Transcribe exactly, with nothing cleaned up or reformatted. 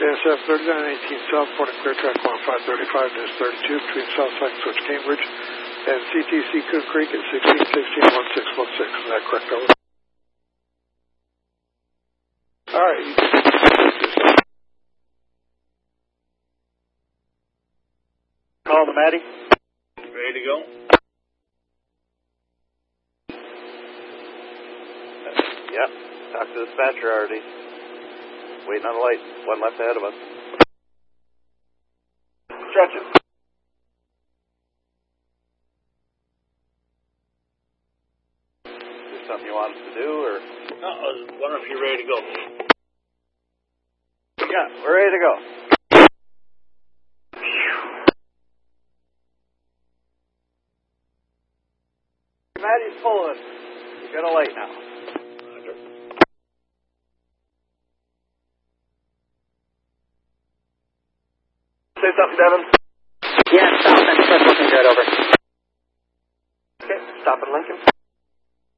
S F thirty-nine eighteen South, reporting clear track one five thirty-five, N S thirty-two between South Second Switch Cambridge and C T C Coon Creek at sixteen sixteen one six one six. Is that correct, over? All right. Call the Matty. Ready to go? Yep. Talk to the dispatcher already. Waiting on the light. One left ahead of us. Stretch it. Is there something you want us to do, or? No, I was wondering if you're ready to go. Yeah, we're ready to go. Matty's pulling. You got a light now. Roger. Say something, Devin. Yeah, stop and start looking good, over. Okay, stop at Lincoln.